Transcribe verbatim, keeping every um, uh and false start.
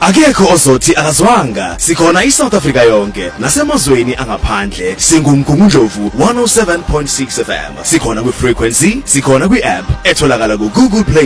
Akekho ozothi akazwanga. Sikhona iSouth Africa yonke nasemazweni angaphandle. Singumgungundlovu one oh seven point six F M. Sikhona kwi frequency, sikhona kwi app etholakala ku Google Play